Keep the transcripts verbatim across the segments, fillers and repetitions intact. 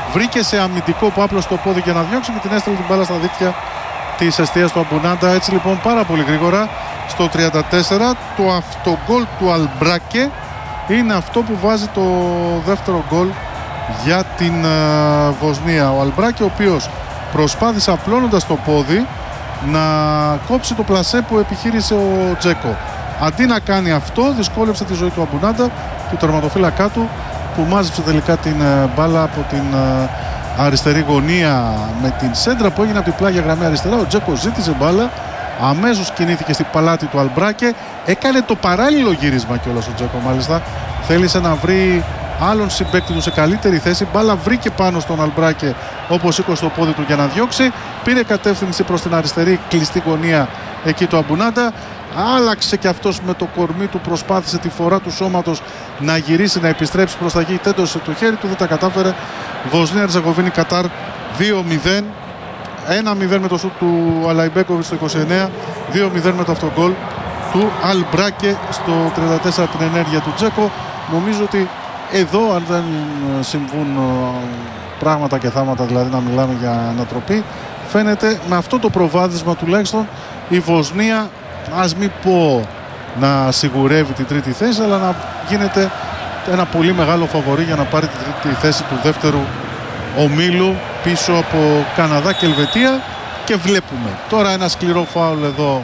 βρήκε σε αμυντικό που άπλωσε το πόδι για να διώξει και την έστειλε την μπάλα στα δίκτυα της εστίας του Αμπονάντα. Έτσι λοιπόν πάρα πολύ γρήγορα στο τριάντα τέσσερα το αυτογκόλ του Αλμπράκε είναι αυτό που βάζει το δεύτερο γκολ για την uh, Βοσνία. Ο Αλμπράκε, ο οποίος προσπάθησε απλώνοντας το πόδι να κόψει το πλασέ που επιχείρησε ο Τζέκο. Αντί να κάνει αυτό, δυσκόλεψε τη ζωή του Αμπονάντα, του τερματοφύλακά του, που μάζεψε τελικά την uh, μπάλα από την uh, αριστερή γωνία με την σέντρα που έγινε από την πλάγια γραμμή αριστερά. Ο Τζέκο ζήτησε μπάλα, αμέσως κινήθηκε στην παλάτι του Αλμπράκε, έκανε το παράλληλο γύρισμα κιόλας ο Τζέκο μάλιστα. Θέλησε να βρει άλλον συμπαίκτη του σε καλύτερη θέση. Μπάλα βρήκε πάνω στον Αλμπράκε όπως σήκωσε το πόδι του για να διώξει. Πήρε κατεύθυνση προς την αριστερή κλειστή γωνία εκεί του Αμπονάντα. Άλλαξε και αυτός με το κορμί του, προσπάθησε τη φορά του σώματος να γυρίσει, να επιστρέψει προς τα γη. Τέντωσε το χέρι του, δεν τα κατάφερε. Βοσνία Ερζεγοβίνη Κατάρ δύο μηδέν. ένα μηδέν με το σουτ του Αλαϊμπέκοβιτς στο είκοσι εννέα, δύο μηδέν με το αυτογκόλ του Αλμπράκε στο τριάντα τέσσερα την ενέργεια του Τζέκο. Νομίζω ότι εδώ, αν δεν συμβούν πράγματα και θάματα, δηλαδή να μιλάμε για ανατροπή, φαίνεται με αυτό το προβάδισμα τουλάχιστον η Βοσνία, ας μην πω να σιγουρεύει την τρίτη θέση, αλλά να γίνεται ένα πολύ μεγάλο φαβορί για να πάρει την τρίτη θέση του δεύτερου ομίλου πίσω από Καναδά και Ελβετία. Και βλέπουμε τώρα ένα σκληρό φάουλ εδώ,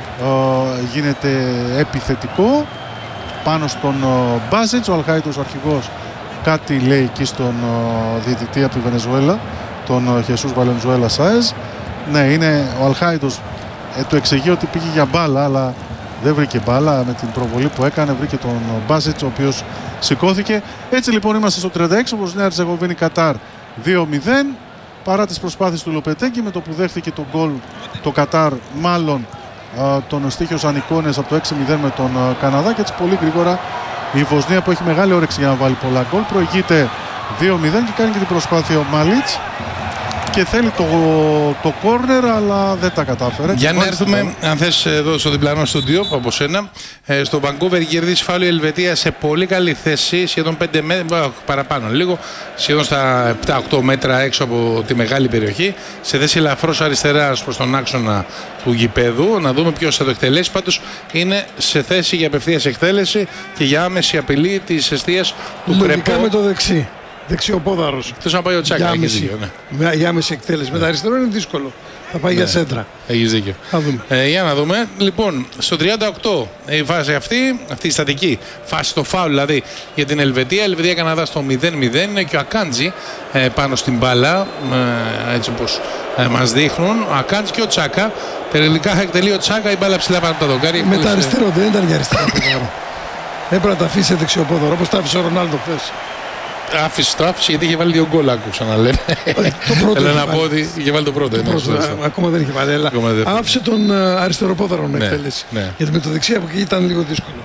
ε, γίνεται επιθετικό πάνω στον ε, Μπάζιτς. Ο Αλχάιτος, ο αρχηγός, κάτι λέει εκεί στον ε, διαιτητή από τη Βενεζουέλα, τον ε, Χεσούς Βαλενζουέλα Σάεζ. Ναι, είναι ο Αλχάιτος, ε, του εξηγεί ότι πήγε για μπάλα, αλλά δεν βρήκε μπάλα με την προβολή που έκανε. Βρήκε τον Μπάζιτς, ο οποίος σηκώθηκε. Έτσι λοιπόν είμαστε στο τριάντα έξι, όπως Νέα Ερζεγοβίνη Κατάρ δύο μηδέν. Παρά τις προσπάθειες του Λοπετέγκη, με το που δέχθηκε τον γκολ το Κατάρ, μάλλον α, τον Στίχιος Ανικόνες από το έξι μηδέν με τον α, Καναδά. Και έτσι πολύ γρήγορα η Βοσνία, που έχει μεγάλη όρεξη για να βάλει πολλά γκολ, προηγείται δύο μηδέν και κάνει και την προσπάθεια ο Μάλιτς και θέλει το, το κόρνερ, αλλά δεν τα κατάφερε. Για να έρθουμε, αν θες, εδώ στο διπλανό στούντιο από σένα, ε, στο Vancouver κερδίσει φάουλ η Ελβετία σε πολύ καλή θέση, σχεδόν πέντε μέτρα, παραπάνω λίγο, σχεδόν στα επτά οκτώ μέτρα έξω από τη μεγάλη περιοχή, σε θέση ελαφρώς αριστερά προς τον άξονα του γηπέδου. Να δούμε ποιος θα το εκτελέσει. Πάντως είναι σε θέση για απευθείας εκτέλεση και για άμεση απειλή της εστίας του Κρεπό. με το δεξί. Δεξιοπόδαρος. Θες να πάει ο Τσάκα, έχεις δίκιο. Ναι. Για άμεση εκτέλεση. Ναι. Με τα αριστερό είναι δύσκολο. Θα πάει ναι. για σέντρα. Έχεις δίκιο. Θα δούμε. Ε, για να δούμε. Λοιπόν, στο τριάντα οκτώ η φάση αυτή, αυτή η στατική φάση, το φάουλ δηλαδή για την Ελβετία. Ελβετία Καναδά στο μηδέν μηδέν. Είναι και ο Ακάντζη ε, πάνω στην μπάλα, ε, έτσι όπως ε, μας δείχνουν. Ο Ακάντζη και ο Τσάκα. Τελικά εκτελεί ο Τσάκα, η μπάλα ψηλά πάνω από τα δοκάρια. Με τα αριστερό, δεν ήταν για αριστερό. Έπρεπε να τα αφήσει δεξιοπόδαρο, όπως τα άφησε ο Ρονάλντο χθες. Άφησε το άφησε γιατί είχε βάλει δύο γκολ, άκουσα να λένε. Το πρώτο. Θέλω να πω ότι είχε βάλει το πρώτο. Το πρώτο. Α, ακόμα δεν είχε βάλει. Αλλά άφησε τον αριστεροπόδαρο να εκτέλεσει. Ναι. Γιατί με το δεξί από εκεί ήταν λίγο δύσκολο.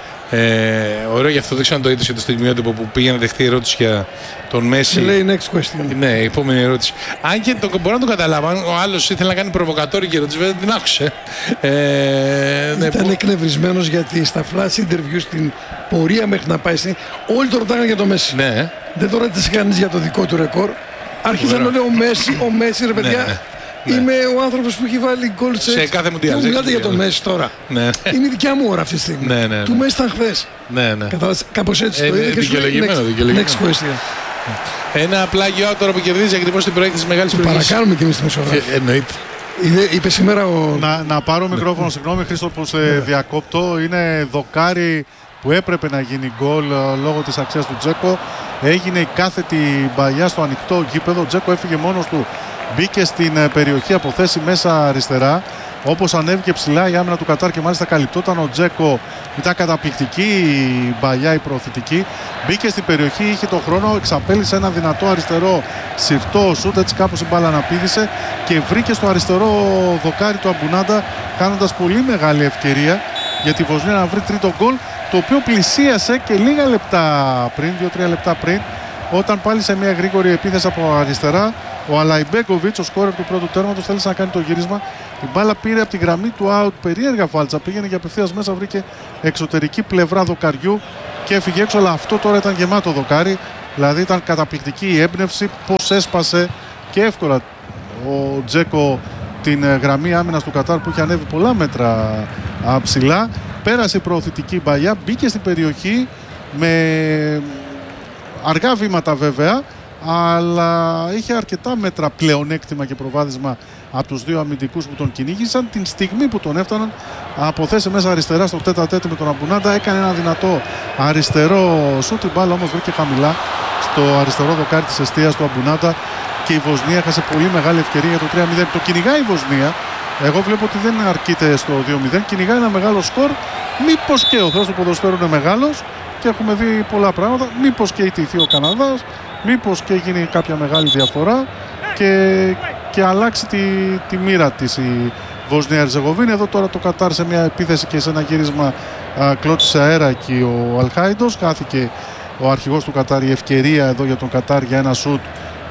Ε, ωραίο, γι' αυτό δεν ξέρω αν το είδε το στιγμιότυπο που πήγε να δεχτεί ερώτηση για τον Μέση. Και λέει next question. Ναι, η επόμενη ερώτηση. Αν και το, μπορώ να το καταλάβω, αν ο άλλος ήθελε να κάνει προβοκατόρικη ερώτηση, βέβαια την άκουσε. Ε, ήταν ναι, εκνευρισμένος γιατί στα flash interview στην πορεία μέχρι να πάει στην. Όλοι το ρωτάγανε για το Μέση. Ναι. Δεν το ρώτησε κανείς για το δικό του ρεκόρ. Άρχισαν να λέει ο Μέση, ο Μέση, ρε παιδιά. Ναι, ναι. Ναι. Είμαι ο άνθρωπος που έχει βάλει γκολ σε, σε κάθε μουντιάλ. Μου μιλάτε για το Μέση τώρα. Ναι. Είναι η δικιά μου ώρα αυτή τη στιγμή. Ναι, ναι, ναι. Του Μέση ήταν χθες. Ναι, ναι. Κατάλαβες, κάπως έτσι ε, το είδε και σου λέει next, next question. Ένα πλάγιο άτομα που κερδίζει ακριβώς την προέκτηση της μεγάλης περιοχής. Παρακάνουμε και εμείς τη μεσογράφη. Εννοείται. Είπε σήμερα ο... Να, να πάρω μικρόφωνο, συγγνώμη Χρήστο που σε διακόπτω. Είναι δοκάρι που έπρεπε να γίνει γκολ λόγω της αξίας του Τζέκο. Έγινε η κάθετη μπαλιά στο ανοιχτό γήπεδο. Ο Τζέκο έφυγε μόνος του. Μπήκε στην περιοχή από θέση μέσα αριστερά. Όπως ανέβηκε ψηλά η άμυνα του Κατάρ και μάλιστα καλυπτόταν ο Τζέκο. Ήταν καταπληκτική η μπαλιά, η προωθητική. Μπήκε στην περιοχή, είχε τον χρόνο, εξαπέλυσε ένα δυνατό αριστερό συρτό σούτ. Έτσι κάπως η μπάλα αναπήδησε και βρήκε στο αριστερό δοκάρι του Αμπονάντα, κάνοντας πολύ μεγάλη ευκαιρία για τη Βοσνία να βρει τρίτο γκολ, το οποίο πλησίασε και λίγα λεπτά πριν, δύο τρία λεπτά πριν, όταν πάλι σε μια γρήγορη επίθεση από αριστερά ο Αλαϊμπέκοβιτς, ο σκόρερ του πρώτου τέρματος, θέλησε να κάνει το γύρισμα. Η μπάλα πήρε από τη γραμμή του out, περίεργα φάλτσα, πήγαινε για απευθείας μέσα, βρήκε εξωτερική πλευρά δοκαριού και έφυγε έξω. Αλλά αυτό τώρα ήταν γεμάτο δοκάρι. Δηλαδή ήταν καταπληκτική η έμπνευση, πώς έσπασε και εύκολα ο Τζέκο την γραμμή άμυνας του Κατάρ που είχε ανέβει πολλά μέτρα α, ψηλά. Πέρασε η προωθητική μπαλιά, μπήκε στην περιοχή με αργά βήματα βέβαια, αλλά είχε αρκετά μέτρα πλεονέκτημα και προβάδισμα από τους δύο αμυντικούς που τον κυνήγησαν. Την στιγμή που τον έφταναν από θέση μέσα αριστερά στο τέτα τέτα με τον Αμπουνάντα, έκανε ένα δυνατό αριστερό σούτ, η μπάλα όμως βρήκε χαμηλά στο αριστερό δοκάρι της εστίας του Αμπουνάντα και η Βοσνία έχασε πολύ μεγάλη ευκαιρία για το τρία μηδέν. Το κυνηγάει η Βοσνία. Εγώ βλέπω ότι δεν αρκείται στο δύο μηδέν, κυνηγάει ένα μεγάλο σκορ. Μήπως και ο Θεός του ποδοσφαίρου είναι μεγάλος και έχουμε δει πολλά πράγματα. Μήπως και ιτηθεί ο Καναδάς, μήπως και γίνει κάποια μεγάλη διαφορά και, και αλλάξει τη, τη μοίρα της η Βοσνία Ερζεγοβίνη. Εδώ τώρα το Κατάρ σε μια επίθεση και σε ένα γύρισμα α, κλώτησε αέρα εκεί ο Αλχάιντος. Χάθηκε ο αρχηγός του Κατάρ, η ευκαιρία εδώ για τον Κατάρ για ένα σουτ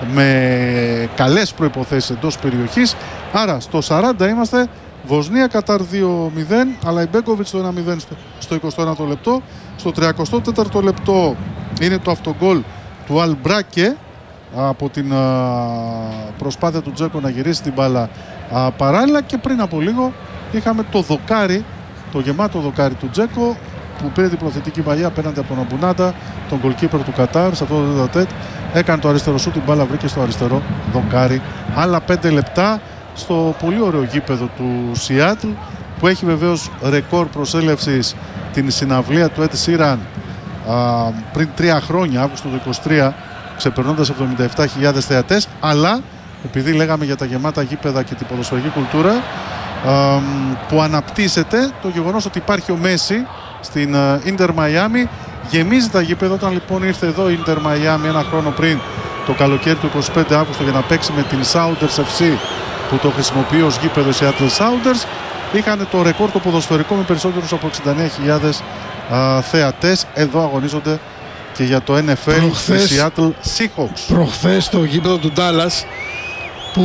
με καλές προϋποθέσεις εντός περιοχής. Άρα στο σαράντα είμαστε, Βοσνία Κατάρ δύο μηδέν, αλλά η Μπέκοβιτς το ένα μηδέν στο, στο εικοστό ένατο λεπτό. Στο τριάντα τέταρτο λεπτό είναι το αυτογκόλ του Αλμπράκε από την α, προσπάθεια του Τζέκο να γυρίσει την μπάλα α, παράλληλα, και πριν από λίγο είχαμε το δοκάρι, το γεμάτο δοκάρι του Τζέκο που πήρε την προθετική παλιά απέναντι από τον Αμπουνάντα, τον goalkeeper του Κατάρ. Σε αυτό το τέτα τέτ έκανε το αριστερό σου, την μπάλα βρήκε στο αριστερό δοκάρι. Άλλα πέντε λεπτά στο πολύ ωραίο γήπεδο του Σιάτλ, που έχει βεβαίως ρεκόρ προσέλευσης την συναυλία του Ed Sheeran α, πριν τρία χρόνια, Αύγουστο του είκοσι τρία, ξεπερνώντας εβδομήντα επτά χιλιάδες θεατές. Αλλά επειδή λέγαμε για τα γεμάτα γήπεδα και την ποδοσφαιρική κουλτούρα α, που αναπτύσσεται, το γεγονός ότι υπάρχει ο Μέση στην Ίντερ Μαϊάμι γεμίζει τα γήπεδα. Όταν λοιπόν ήρθε εδώ η Ίντερ Μαϊάμι ένα χρόνο πριν, το καλοκαίρι του είκοσι πέντε Αύγουστο, για να παίξει με την Sounders εφ σι που το χρησιμοποιεί ως γήπεδο Seattle Sounders, είχαν το ρεκόρ το ποδοσφαιρικό με περισσότερους από εξήντα εννέα χιλιάδες α, θεατές. Εδώ αγωνίζονται και για το N F L προχθές, οι Seattle Seahawks. Προχθές το γήπεδο του Dallas που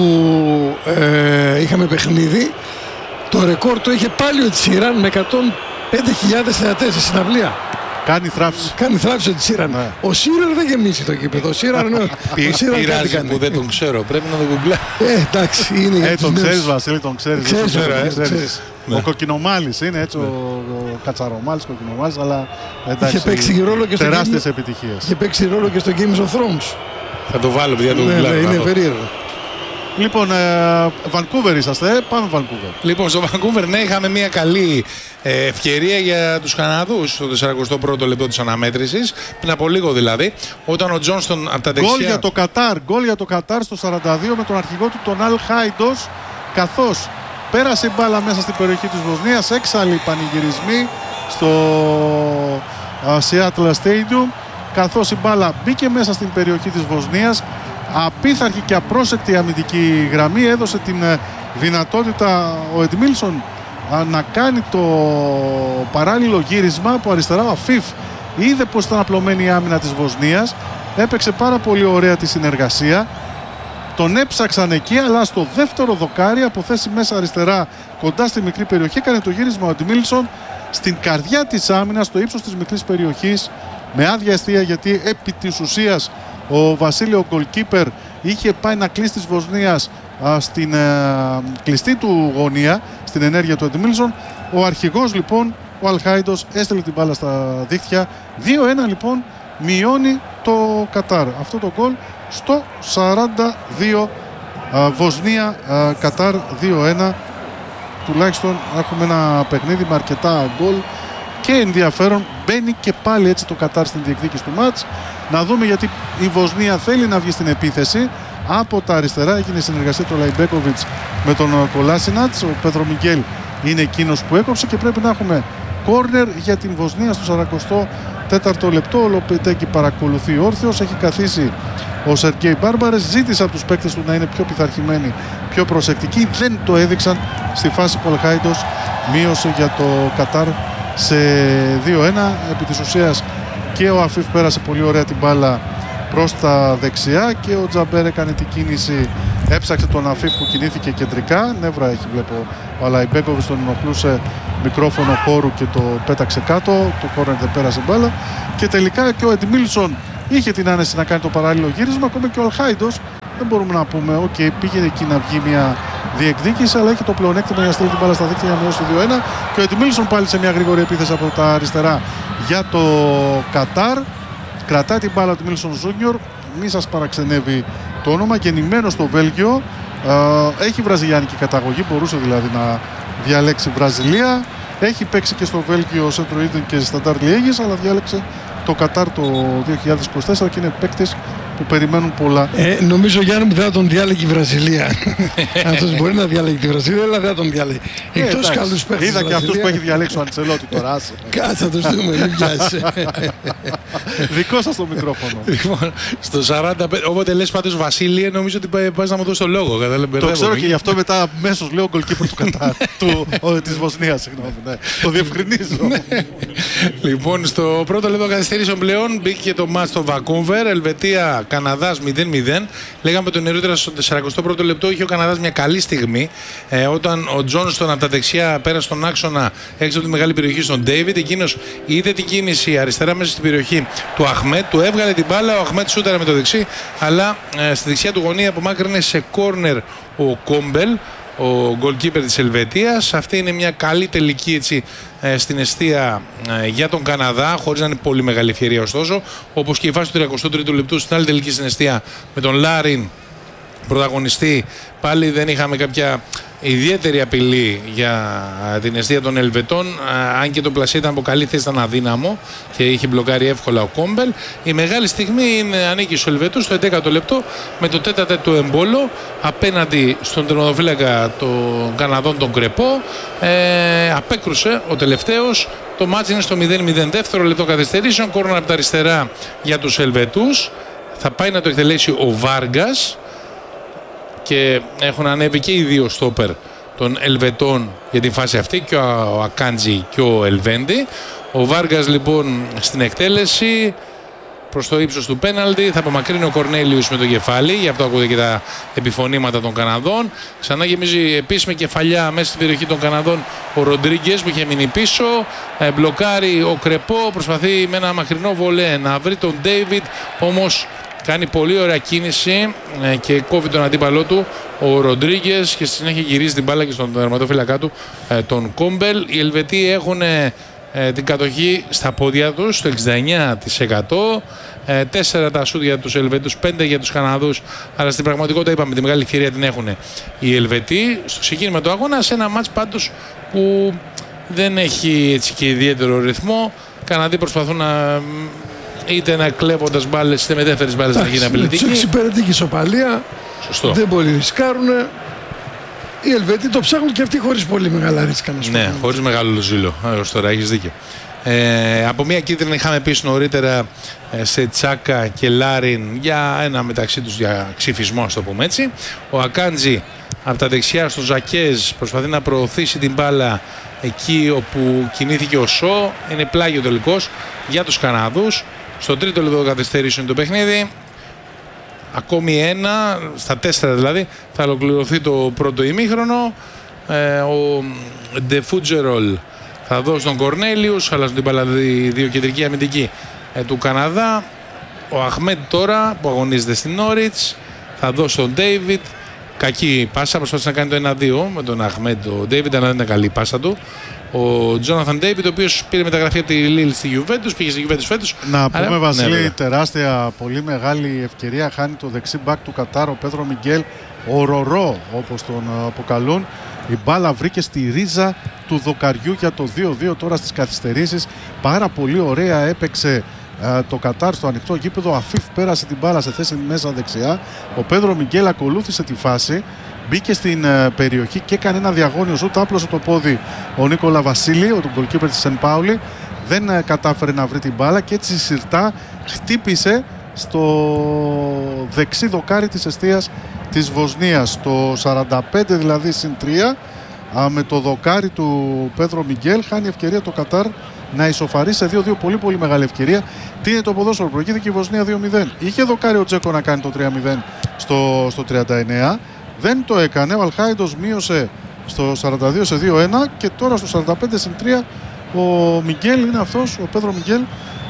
ε, είχαμε παιχνίδι, το ρεκόρ το είχε πάλι ο Ed Sheeran με εκατόν πέντε χιλιάδες θεατές στη συναυλία. Κάνει θράψη. Κάνει θράψη ο Sheeran. Ναι. Ο Sheeran δεν γεμίσει το γήπεδο. Ο Sheeran, ο Sheeran πειράζει που δεν τον ξέρω. Πρέπει να τον γκουγκλά. Ε, εντάξει, είναι για ε, τον νέους. ξέρεις Βασίλη, τον ξέρεις. Ξέρεις, τον ε, ξέρεις. ξέρεις. Ο Κοκκινομάλης είναι έτσι, ναι. ο, ο Κατσαρομάλης, Κοκκινομάλης, αλλά εντάξει, είχε παίξει ρόλο και στο τεράστιες Game... επιτυχίες. Είχε παίξει ρόλο και στο Games of Thrones. Θα το βάλω, παιδιά, τον ναι, γκουγκλά. ναι, είναι περίεργο. Λοιπόν, Βανκούβερ είσαστε, πάμε Βανκούβερ. Λοιπόν, στο Βανκούβερ, ναι, είχαμε μια καλή ε, ευκαιρία για τους Καναδούς στο σαρανταπρώτο πρώτο λεπτό της αναμέτρησης, πριν από λίγο δηλαδή, όταν ο Τζόνστον από τα δεξιά... Γκολ για το Κατάρ, γκολ για το Κατάρ στο σαράντα δύο με τον αρχηγό του τον Αλ Χάιντος, καθώς πέρασε η μπάλα μέσα στην περιοχή της Βοσνίας, έξαλλοι πανηγυρισμοί στο Seattle Stadium, καθώς η μπάλα μπήκε μέσα στην περιοχή της Βοσνίας. Απίθαρχη και απρόσεκτη αμυντική γραμμή έδωσε την δυνατότητα ο Εντμίλσον να κάνει το παράλληλο γύρισμα από αριστερά. Ο Αφίφ είδε πως ήταν απλωμένη η άμυνα της Βοσνίας, έπαιξε πάρα πολύ ωραία τη συνεργασία, τον έψαξαν εκεί, αλλά στο δεύτερο δοκάρι από θέση μέσα αριστερά κοντά στη μικρή περιοχή έκανε το γύρισμα ο Εντμίλσον στην καρδιά της άμυνας, στο ύψος της μικρής περιοχής, με άδεια εστία, γιατί επί της ουσίας ο Βασίλειο goalkeeper είχε πάει να κλείσει της Βοσνίας α, στην α, κλειστή του γωνία, στην ενέργεια του Εντμίλσον. Ο αρχηγός λοιπόν, ο Αλχάιντος, έστειλε την μπάλα στα δίχτυα. δύο ένα λοιπόν μειώνει το Κατάρ. Αυτό το γκολ στο σαράντα δύο, α, Βοσνία α, Κατάρ δύο ένα. Τουλάχιστον έχουμε ένα παιχνίδι με αρκετά γκολ και ενδιαφέρον. Μπαίνει και πάλι έτσι το Κατάρ στην διεκδίκηση του μάτς. Να δούμε, γιατί η Βοσνία θέλει να βγει στην επίθεση από τα αριστερά. Έγινε η συνεργασία του Λαϊμπέκοβιτς με τον Κολάσινατς. Ο Πέτρο Μιγγέλ είναι εκείνος που έκοψε και πρέπει να έχουμε κόρνερ για την Βοσνία στο σαράντα τέταρτο λεπτό. Ο Λοπετέκη παρακολουθεί όρθιος. Έχει καθίσει ο Σεργέι Μπάρμπαρες. Ζήτησε από τους παίκτες του να είναι πιο πειθαρχημένοι, πιο προσεκτικοί. Δεν το έδειξαν στη φάση που ο Αλχάιντος μείωσε για το Κατάρ σε δύο ένα. Επί της ουσίας και ο Αφίφ πέρασε πολύ ωραία την μπάλα προς τα δεξιά και ο Τζαμπέρ έκανε την κίνηση, έψαξε τον Αφίφ που κινήθηκε κεντρικά. Νεύρα έχει, βλέπω, ο Αλαϊμπέκοβιτς τον ενοχλούσε, μικρόφωνο χώρου και το πέταξε κάτω. Το κόρνερ δεν πέρασε μπάλα και τελικά και ο Εντμίλσον είχε την άνεση να κάνει το παράλληλο γύρισμα. Ακόμα και ο Αλχάιντος δεν μπορούμε να πούμε, οκ, okay, πήγε εκεί να βγει μια διεκδίκηση, αλλά έχει το πλεονέκτημα για να στείλει την μπάλα στα δίκτυα για να μειώσει το δύο ένα. Και ο Εντιμίλσον πάλι σε μια γρήγορη επίθεση από τα αριστερά για το Κατάρ. Κρατάει την μπάλα του Μίλσον Ζούνιορ. Μη σας παραξενεύει το όνομα. Γεννημένο στο Βέλγιο. Ε, έχει βραζιλιάνικη καταγωγή, μπορούσε δηλαδή να διαλέξει Βραζιλία. Έχει παίξει και στο Βέλγιο, Σέντρο Ίντεν και Σταντάρ Λιέγης, αλλά διάλεξε το Κατάρ το δύο χιλιάδες είκοσι τέσσερα και είναι παίκτης που περιμένουν πολλά. Ε, νομίζω Γιάννη μου δεν θα τον διάλεγε η Βραζιλία. Αυτός μπορεί να διάλεγε τη Βραζιλία, αλλά δεν θα τον διάλεγε. Ε, Εκτός καλούς παίκτες. Είδα και αυτούς που έχει διαλέξει ο Αντσελότη τώρα. Κάτσε να το στείλουμε, μην πιάσει. Δικό σας το μικρόφωνο. Λοιπόν, στο σαράντα πέντε, όποτε λες πάντως Βασίλειε, νομίζω ότι πας να μου δώσεις το λόγο. Το ξέρω και γι' αυτό μετά αμέσως λέω γκολκίπερ του Κατάρ. Της Βοσνίας, συγγνώμη. Το διευκρινίζω. Λοιπόν, στο πρώτο λεπτό καθυστερήσεων πλέον μπήκε το μάτς στο Βανκούβερ, Ελβετία Καναδάς μηδέν μηδέν. Λέγαμε το νωρίτερα στο σαράντα πρώτο λεπτό είχε ο Καναδάς μια καλή στιγμή ε, όταν ο Τζόνστον από τα δεξιά πέρασε τον άξονα έξω από τη μεγάλη περιοχή στον Ντέιβιντ. Εκείνος είδε την κίνηση αριστερά μέσα στην περιοχή του Αχμέτ, του έβγαλε την μπάλα. Ο Αχμέτ σούταρε με το δεξί, αλλά ε, στη δεξιά του γωνία απομάκρυνε σε κόρνερ ο Κόμπελ, ο goalkeeper της Ελβετίας. Αυτή είναι μια καλή τελική έτσι, ε, στην εστία ε, για τον Καναδά, χωρίς να είναι πολύ μεγάλη ευκαιρία ωστόσο. Όπως και η φάση του τριακοστού τρίτου λεπτού στην άλλη τελική στην εστία με τον Λάριν πρωταγωνιστή. Πάλι δεν είχαμε κάποια ιδιαίτερη απειλή για την εστία των Ελβετών, αν και το πλασί ήταν από καλή θέση, ήταν αδύναμο και είχε μπλοκάρει εύκολα ο Κόμπελ. Η μεγάλη στιγμή είναι, ανήκει στους Ελβετούς στο έντεκατο λεπτό με το τέταρτο του Εμπόλο απέναντι στον τερματοφύλακα των Καναδών τον Κρεπό. Ε, απέκρουσε ο τελευταίος. Το μάτς είναι στο μηδέν μηδέν. Δεύτερο λεπτό καθυστερήσεων, κόρνερ από τα αριστερά για τους Ελβετούς. Θα πάει να το εκτελέσει ο Βάργκας και έχουν ανέβει και οι δύο στόπερ των Ελβετών για την φάση αυτή, και ο Ακάντζη και ο Ελβέντη. Ο Βάργκας λοιπόν στην εκτέλεση προς το ύψος του πέναλτι, θα απομακρύνει ο Κορνέλιους με το κεφάλι, γι' αυτό ακούγεται και τα επιφωνήματα των Καναδών. Ξανά γεμίζει επίσημη κεφαλιά μέσα στην περιοχή των Καναδών ο Ροντρίγκες που είχε μείνει πίσω, ε, μπλοκάρει ο Κρεπό, προσπαθεί με ένα μακρινό βολέ να βρει τον Ντέιβιντ, όμως κάνει πολύ ωραία κίνηση ε, και κόβει τον αντίπαλό του ο Ροντρίγκες και στη συνέχεια γυρίζει την μπάλα και στον τερματοφύλακά του ε, τον Κόμπελ. Οι Ελβετοί έχουν ε, την κατοχή στα πόδια τους στο εξήντα εννέα τοις εκατό. ε, τέσσερα τα σούτ για τους Ελβετούς, πέντε για τους Καναδούς, αλλά στην πραγματικότητα είπαμε τη μεγάλη ευκαιρία την έχουν οι Ελβετοί στο ξεκίνημα του αγώνα, σε ένα μάτς πάντως που δεν έχει έτσι και ιδιαίτερο ρυθμό. Οι Καναδοί προσπαθούν να είτε να κλέβοντας μπάλες είτε με δεύτερες μπάλες να γίνει απειλητική. Τους εξυπηρετεί και η ισοπαλία. Σωστό. Δεν πολύ ρισκάρουν. Οι Ελβετοί το ψάχνουν και αυτοί χωρίς πολύ μεγάλα ρίσκα να σου Ναι, πω. χωρίς μεγάλο ζήλο. Έως τώρα έχεις δίκιο. Ε, από μια κίτρινη είχαμε πει νωρίτερα ε, σε Τσάκα και Λάριν για ένα μεταξύ τους για ξυφισμό, ας το πούμε έτσι. Ο Ακάντζη από τα δεξιά στο Ζακέζ προσπαθεί να προωθήσει την μπάλα εκεί όπου κινήθηκε ο Σο. Είναι πλάγιο τελικός για τους Καναδούς. Στο τρίτο λεπτό καθυστερήσεων το παιχνίδι. Ακόμη ένα, στα τέσσερα δηλαδή, θα ολοκληρωθεί το πρώτο ημίχρονο. Ε, ο Ντεφούτζερολ θα δώσει τον Κορνέλιους, αλλά στην μπάλα δύο κεντρική αμυντική ε, του Καναδά. Ο Αχμέτ τώρα που αγωνίζεται στην Νόριτς θα δώσει τον Ντέιβιντ. Κακή πάσα, προσπάθησε να κάνει το ένα δύο με τον Αχμέτ ο Ντέιβιντ, αλλά δεν ήταν καλή πάσα του. Ο Τζόναθαν Ντέιβιντ, ο οποίος πήρε μεταγραφή από τη Λίλ στη Γιουβέντους, πήγε στη Γιουβέντους φέτος. Να πούμε, αλλά, Βασίλη, ναι, τεράστια, πολύ μεγάλη ευκαιρία. Χάνει το δεξί μπακ του Κατάρ, ο Πέδρο Μιγγέλ, ο Ρορό όπως τον αποκαλούν. Η μπάλα βρήκε στη ρίζα του δοκαριού για το δύο δύο τώρα στις καθυστερήσεις. Πάρα πολύ ωραία έπαιξε ε, το Κατάρ στο ανοιχτό γήπεδο. Ο Αφίφ πέρασε την μπάλα σε θέση μέσα δεξιά. Ο Πέδρο Μιγγέλ ακολούθησε τη φάση. Μπήκε στην ε, περιοχή και έκανε ένα διαγώνιο σούτ. Άπλωσε το πόδι ο Νίκολα Βασίλη, ο goalkeeper της Σεν Πάουλη. Δεν ε, κατάφερε να βρει την μπάλα και έτσι συρτά χτύπησε στο δεξί δοκάρι της εστίας της Βοσνίας. Το σαράντα πέντε δηλαδή συν τρία, α, με το δοκάρι του Πέδρο Μιγγέλ χάνει ευκαιρία το Κατάρ να ισοφαρίσει σε δύο δύο. Πολύ πολύ μεγάλη ευκαιρία. Τι είναι το ποδόσφαιρο, προηγήθηκε η Βοσνία δύο μηδέν. Είχε δοκάρει ο Τζέκο να κάνει το τρία μηδέν στο, στο τριάντα εννέα. Δεν το έκανε. Ο Αλχάιντος μείωσε στο σαράντα δύο σε δύο ένα και τώρα στο σαράντα πέντε συν τρία ο Μιγγέλ είναι αυτός, ο Πέδρο Μιγγέλ,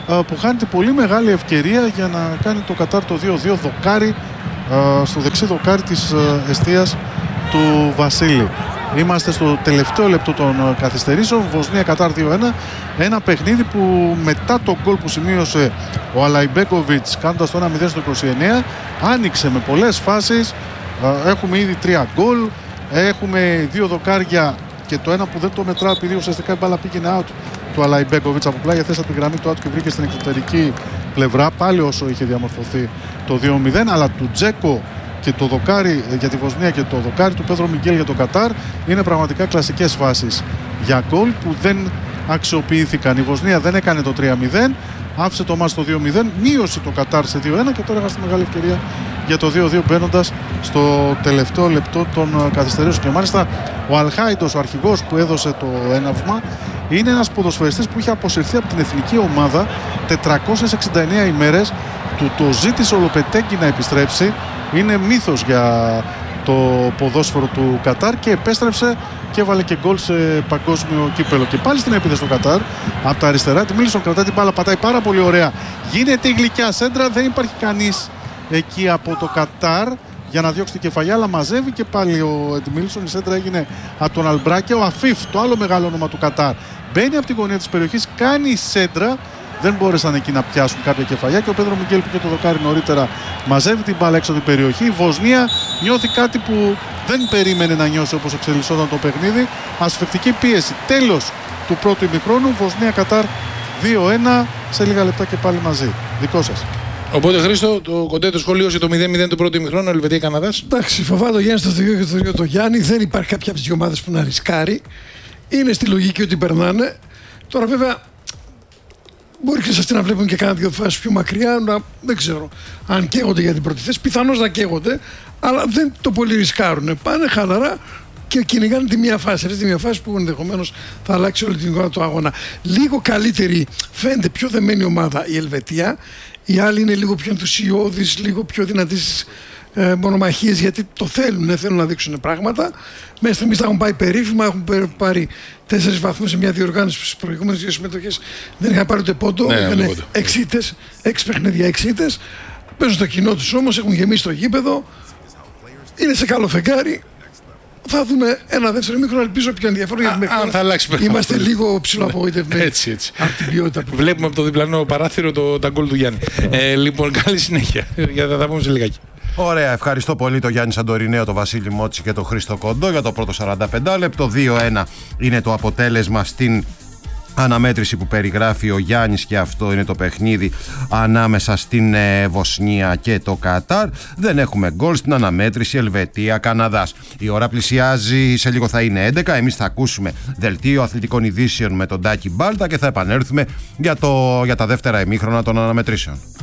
που χάνει την πολύ μεγάλη ευκαιρία για να κάνει το Κατάρ το δύο δύο, δοκάρι στο δεξί δοκάρι της εστίας του Βασίλη. Είμαστε στο τελευταίο λεπτό των καθυστερήσεων. Βοσνία Κατάρ δύο ένα. Ένα παιχνίδι που μετά το γκολ που σημείωσε ο Αλαϊμπέκοβιτς κάνοντας το ένα μηδέν στο είκοσι εννέα άνοιξε με πολλές φάσεις. Έχουμε ήδη τρία γκολ. Έχουμε δύο δοκάρια και το ένα που δεν το μετράω επειδή ουσιαστικά η μπάλα πήγαινε out του Αλαϊμπέκοβιτς από πλάγια θέση από τη γραμμή του out και βρήκε στην εξωτερική πλευρά πάλι όσο είχε διαμορφωθεί το δύο μηδέν, αλλά του Τζέκο και το δοκάρι για τη Βοσνία και το δοκάρι του Πέδρο Μιγγέλ για το Κατάρ είναι πραγματικά κλασικές φάσεις για γκολ που δεν αξιοποιήθηκαν. Η Βοσνία δεν έκανε το τρία μηδέν, άφησε το μάτς στο δύο μηδέν, μείωσε το Κατάρ σε δύο ένα και τώρα έχασε τη μεγάλη ευκαιρία για το δύο δύο μπαίνοντας στο τελευταίο λεπτό των καθυστερήσεων. Και μάλιστα ο Αλχάιντος, ο αρχηγός που έδωσε το έναυσμα, είναι ένας ποδοσφαιριστής που είχε αποσυρθεί από την εθνική ομάδα τετρακόσιες εξήντα εννέα ημέρες. Του το ζήτησε ο Λοπετέγκη να επιστρέψει. Είναι μύθος για το ποδόσφαιρο του Κατάρ και επέστρεψε και έβαλε και γκολ σε παγκόσμιο κύπελο. Και πάλι στην επίθεση του Κατάρ από τα αριστερά. Τη Μίλσον κρατάει την μπάλα, πατάει πάρα πολύ ωραία. Γίνεται η γλυκιά σέντρα, δεν υπάρχει κανείς εκεί από το Κατάρ για να διώξει την κεφαλιά, αλλά μαζεύει και πάλι ο Εντμίλσον. Η σέντρα έγινε από τον Αλμπράκε. Ο Αφίφ, το άλλο μεγάλο όνομα του Κατάρ, μπαίνει από την γωνία της περιοχής, κάνει σέντρα. Δεν μπόρεσαν εκεί να πιάσουν κάποια κεφαλιά και ο Πέδρο Μιγγέλ που και το δοκάρι νωρίτερα μαζεύει την μπάλα έξω από την περιοχή. Η Βοσνία νιώθει κάτι που δεν περίμενε να νιώσει όπως εξελισσόταν το παιχνίδι. Ασφεκτική πίεση. Τέλος του πρώτου ημιχρόνου. Βοσνία Κατάρ δύο ένα. Σε λίγα λεπτά και πάλι μαζί. Δικό σας. Οπότε Χρήστο, το κοντέ σχολείο για το μηδέν μηδέν του πρώτου ημιχρόνου, Ελβετία-Καναδάς. Εντάξει, φοβάται το Γιάννη στο δύο και στο δύο το Γιάννη. Δεν υπάρχει κάποια από τις δύο ομάδες που να ρισκάρει. Είναι στη λογική ότι περνάνε. Τώρα βέβαια. Μπορεί και σας να βλέπουν και κάνα δύο φάσεις πιο μακριά, να, δεν ξέρω αν καίγονται για την πρώτη θέση. Πιθανώς να καίγονται, αλλά δεν το πολύ ρισκάρουν. Πάνε χαλαρά και κυνηγάνε τη μία φάση. Αυτή τη μία φάση που ενδεχομένως θα αλλάξει όλη την εικόνα του αγώνα. Λίγο καλύτερη, φαίνεται πιο δεμένη ομάδα η Ελβετία. Οι άλλοι είναι λίγο πιο ενθουσιώδεις, λίγο πιο δυνατοί στις ε, μονομαχίες, γιατί το θέλουν, θέλουν να δείξουν πράγματα. Μέχρι στιγμής θα έχουν πάει περίφημα, έχουν πάρει τέσσερις βαθμούς σε μια διοργάνωση που στις προηγούμενες δύο συμμετοχές δεν είχαν πάρει ούτε πόντο. Ναι, είχαν έξι ήττες, έξι παιχνίδια, έξι ήττες. Παίζουν στο κοινό τους όμως, έχουν γεμίσει το γήπεδο. Είναι σε καλό φεγγάρι. Θα δούμε ένα δεύτερο μικρό, ελπίζω πιο ενδιαφέρον. Γιατί αν θα αλλάξει πράγμα. Είμαστε λίγο ψηλοαπογοητευμένοι έτσι, έτσι. από την ποιότητα που βλέπουμε από το διπλανό παράθυρο το, τα γκολ του Γιάννη. ε, λοιπόν, καλή συνέχεια. Για θα τα πούμε σε λιγάκι. Ωραία, ευχαριστώ πολύ τον Γιάννη Σαντορινέο, τον Βασίλη Μότση και τον Χρήστο Κοντό για το πρώτο σαράντα πέντε λεπτό. δύο ένα είναι το αποτέλεσμα στην αναμέτρηση που περιγράφει ο Γιάννης και αυτό είναι το παιχνίδι ανάμεσα στην ε, Βοσνία και το Κατάρ. Δεν έχουμε γκολ στην αναμέτρηση Ελβετία-Καναδάς. Η ώρα πλησιάζει, σε λίγο θα είναι έντεκα. Εμείς θα ακούσουμε δελτίο αθλητικών ειδήσεων με τον Τάκη Μπάλτα και θα επανέλθουμε για, το, για τα δεύτερα ημίχρονα των αναμετρήσεων.